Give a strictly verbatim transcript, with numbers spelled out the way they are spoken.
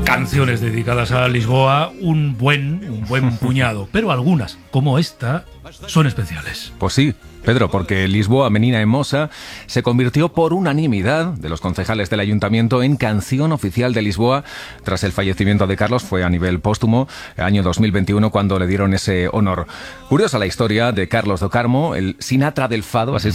canciones dedicadas a Lisboa, un buen, un buen puñado, pero algunas, como esta, son especiales. Pues sí, Pedro, porque Lisboa Menina e Mosa se convirtió por unanimidad de los concejales del ayuntamiento en canción oficial de Lisboa tras el fallecimiento de Carlos. Fue a nivel póstumo, año dos mil veintiuno, cuando le dieron ese honor. Curiosa la historia de Carlos do Carmo, el Sinatra del fado, así